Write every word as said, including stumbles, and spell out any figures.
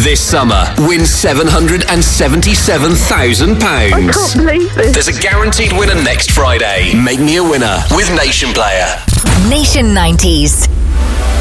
This summer, win seven hundred seventy-seven thousand pounds. I can't believe this. There's a guaranteed winner next Friday. Make me a winner with Nation Player. Nation nineties.